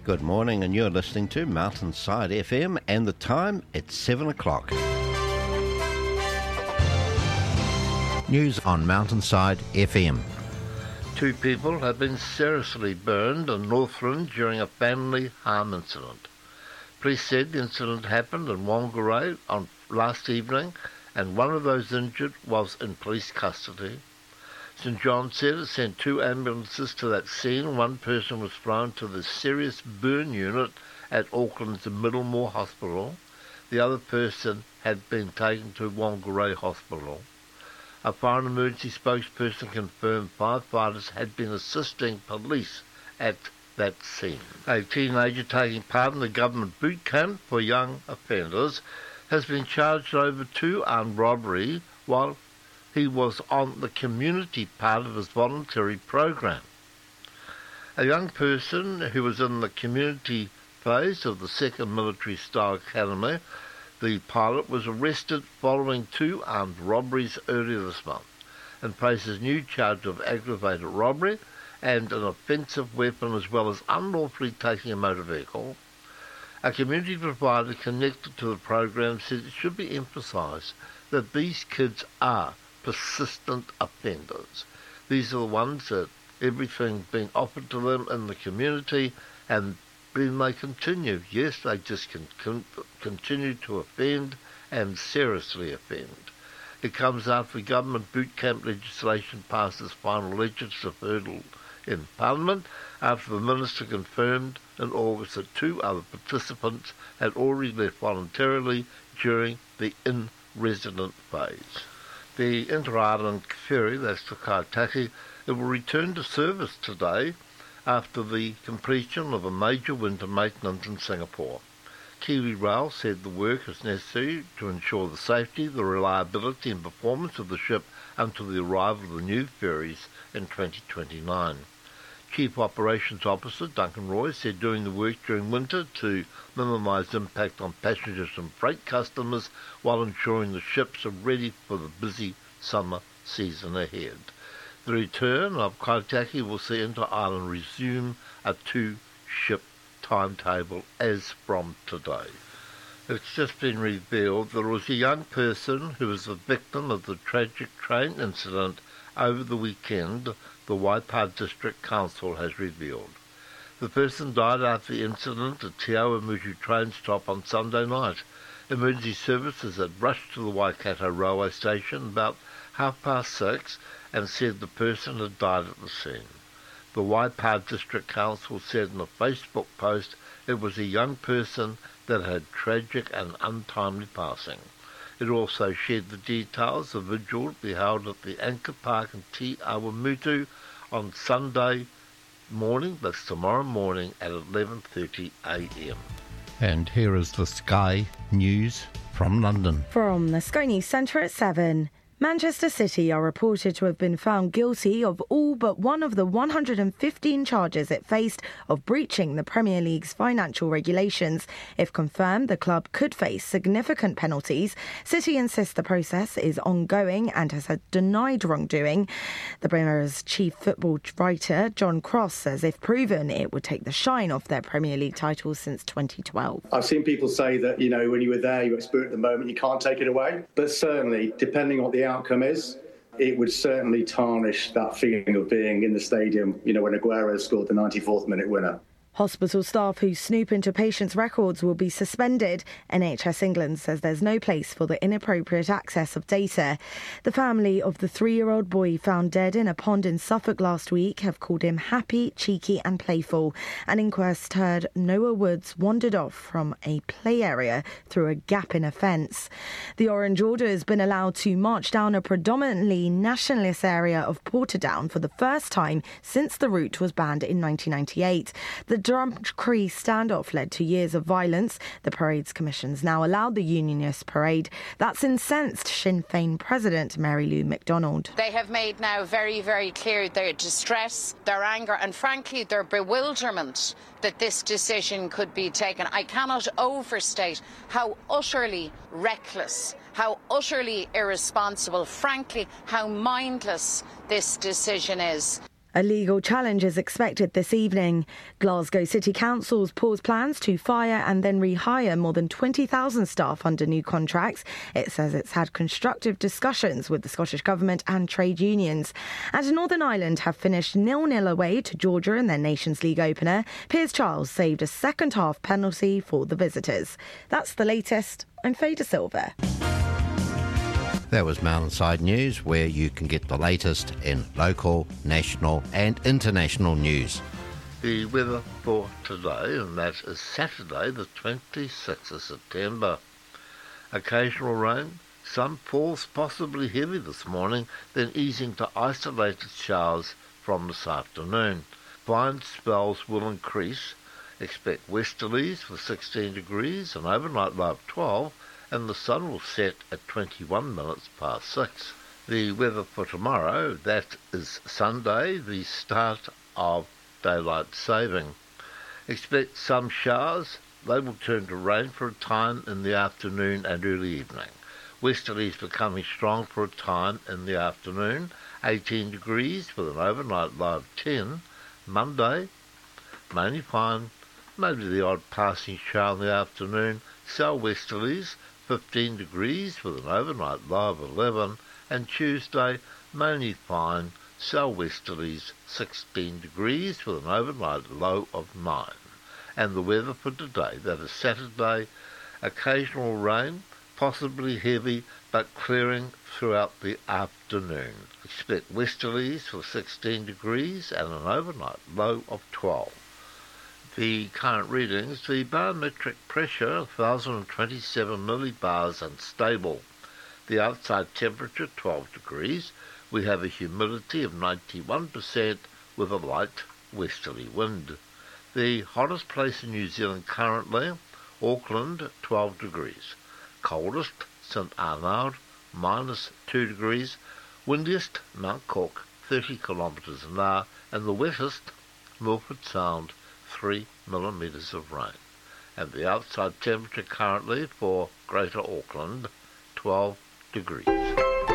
Good morning, and you're listening to Mountainside FM, and the time, it's 7 o'clock. News on Mountainside FM. 2 people have been seriously burned in Northland during a family harm incident. Police said the incident happened in Whangarei on last evening, and one of those injured was in police custody. St John said it sent 2 ambulances to that scene. One person was flown to the serious burn unit at Auckland's Middlemore Hospital. The other person had been taken to Whangarei Hospital. A fire and emergency spokesperson confirmed firefighters had been assisting police at that scene. A teenager taking part in the government boot camp for young offenders has been charged over 2 armed robbery while he was on the community part of his voluntary program. A young person who was in the community phase of the 2nd Military Star Academy, the pilot, was arrested following 2 armed robberies earlier this month and faces new charge of aggravated robbery and an offensive weapon, as well as unlawfully taking a motor vehicle. A community provider connected to the program said it should be emphasised that these kids are persistent offenders. These are the ones that everything's been offered to them in the community, and then they continue. Yes, they just continue to offend and seriously offend. It comes after government boot camp legislation passed its final legislative hurdle in Parliament, after the Minister confirmed in August that 2 other participants had already left voluntarily during the in-resident phase. The Inter-Island ferry, that's the Kaitaki, it will return to service today after the completion of a major winter maintenance in Singapore. Kiwi Rail said the work is necessary to ensure the safety, the reliability and performance of the ship until the arrival of the new ferries in 2029. Chief Operations Officer Duncan Roy said doing the work during winter to minimise impact on passengers and freight customers while ensuring the ships are ready for the busy summer season ahead. The return of Kaitaki will see Inter-Island resume a 2-ship timetable as from today. It's just been revealed there was a young person who was the victim of the tragic train incident over the weekend, the Waipa District Council has revealed. The person died after the incident at Te Awamutu train stop on Sunday night. Emergency services had rushed to the Waikato railway station about 6:30 and said the person had died at the scene. The Waipa District Council said in a Facebook post it was a young person that had tragic and untimely passing. It also shared the details of a vigil to be held at the Anchor Park in Te Awamutu on Sunday morning, that's tomorrow morning at 11:30 a.m. And here is the Sky News from London. From the Sky News Centre at 7. Manchester City are reported to have been found guilty of all but one of the 115 charges it faced of breaching the Premier League's financial regulations. If confirmed, the club could face significant penalties. City insists the process is ongoing and has denied wrongdoing. The Mirror's chief football writer, John Cross, says if proven, it would take the shine off their Premier League title since 2012. I've seen people say that, when you were there, you experienced the moment, you can't take it away. But certainly, depending on what the outcome is, it would certainly tarnish that feeling of being in the stadium, when Aguero scored the 94th minute winner. Hospital staff who snoop into patients' records will be suspended. NHS England says there's no place for the inappropriate access of data. The family of the 3-year-old boy found dead in a pond in Suffolk last week have called him happy, cheeky and playful. An inquest heard Noah Woods wandered off from a play area through a gap in a fence. The Orange Order has been allowed to march down a predominantly nationalist area of Portadown for the first time since the route was banned in 1998. The Drumcree standoff led to years of violence. The parade's commission's now allowed the unionist parade. That's incensed Sinn Féin President Mary Lou McDonald. They have made now very, very clear their distress, their anger and frankly their bewilderment that this decision could be taken. I cannot overstate how utterly reckless, how utterly irresponsible, frankly how mindless this decision is. A legal challenge is expected this evening. Glasgow City Council's paused plans to fire and then rehire more than 20,000 staff under new contracts. It says it's had constructive discussions with the Scottish Government and trade unions. And Northern Ireland have finished 0-0 away to Georgia in their Nations League opener. Piers Charles saved a second-half penalty for the visitors. That's the latest. I'm Faye De Silva. That was Mountainside News, where you can get the latest in local, national and international news. The weather for today, and that is Saturday the 26th of September. Occasional rain, some falls possibly heavy this morning, then easing to isolated showers from this afternoon. Fine spells will increase. Expect westerlies for 16 degrees, an overnight low of 12, and the sun will set at 21 minutes past 6. The weather for tomorrow, that is Sunday, the start of daylight saving. Expect some showers. They will turn to rain for a time in the afternoon and early evening. Westerlies becoming strong for a time in the afternoon, 18 degrees with an overnight low of 10. Monday, mainly fine, maybe the odd passing shower in the afternoon, southwesterlies, 15 degrees with an overnight low of 11, and Tuesday, mainly fine, southwesterlies, 16 degrees with an overnight low of 9. And the weather for today, that is Saturday, occasional rain, possibly heavy, but clearing throughout the afternoon. Expect westerlies for 16 degrees and an overnight low of 12. The current readings, the barometric pressure 1027 millibars and stable. The outside temperature 12 degrees. We have a humidity of 91% with a light westerly wind. The hottest place in New Zealand currently, Auckland 12 degrees. Coldest, St Arnaud -2 degrees. Windiest, Mount Cook 30 kilometres an hour. And the wettest, Milford Sound 3 millimetres of rain. And the outside temperature currently for Greater Auckland, 12 degrees.